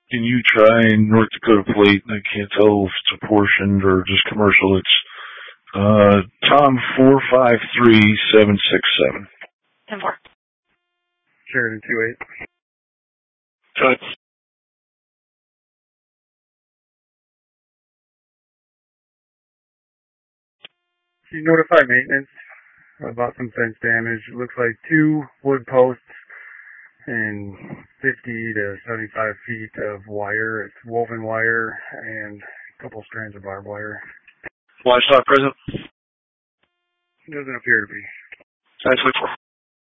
Can you try North Dakota Plate? I can't tell if it's apportioned or just commercial. It's Tom 453767. 10-4. Sheridan 28. Touch. She notified maintenance about some fence damage. It looks like 2 wood posts and 50 to 75 feet of wire. It's woven wire and a couple strands of barbed wire. Livestock present? Doesn't appear to be. That's